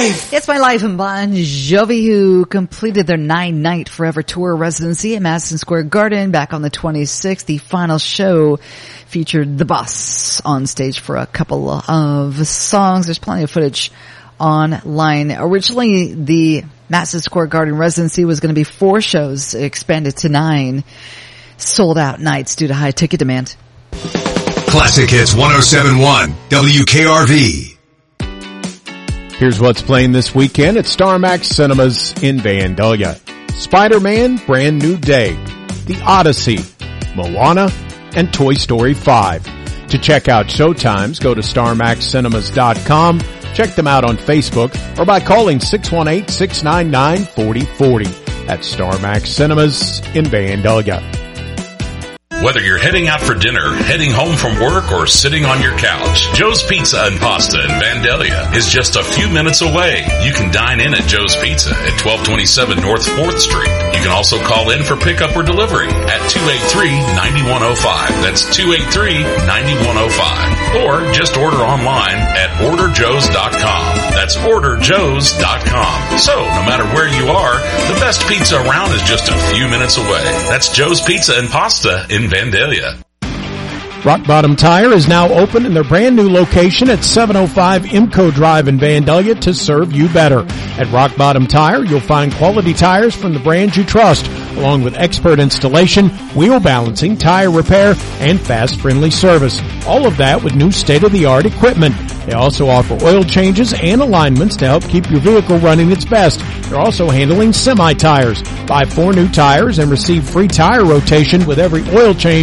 life. It's My Life and Bon Jovi, who completed their 9-night Forever Tour residency at Madison Square Garden back on the 26th. The final show featured The Boss on stage for a couple of songs. There's plenty of footage online. Originally, the Madison Square Garden residency was going to be 4 shows, expanded to 9 sold-out nights due to high ticket demand. Classic Hits 107.1 WKRV. Here's what's playing this weekend at Star Max Cinemas in Vandalia. Spider-Man, Brand New Day, The Odyssey, Moana, and Toy Story 5. To check out showtimes, go to StarMaxCinemas.com. Check them out on Facebook or by calling 618-699-4040 at Star Max Cinemas in Vandalia. Whether you're heading out for dinner, heading home from work, or sitting on your couch, Joe's Pizza and Pasta in Vandalia is just a few minutes away. You can dine in at Joe's Pizza at 1227 North 4th Street. You can also call in for pickup or delivery at 283-9105. That's 283-9105. Or just order online at orderjoes.com. That's orderjoes.com. So, no matter where you are, the best pizza around is just a few minutes away. That's Joe's Pizza and Pasta in Vandalia. Rock Bottom Tire is now open in their brand new location at 705 Imco Drive in Vandalia to serve you better. At Rock Bottom Tire, you'll find quality tires from the brands you trust, along with expert installation, wheel balancing, tire repair, and fast, friendly service. All of that with new state-of-the-art equipment. They also offer oil changes and alignments to help keep your vehicle running its best. They're also handling semi-tires. Buy 4 new tires and receive free tire rotation with every oil change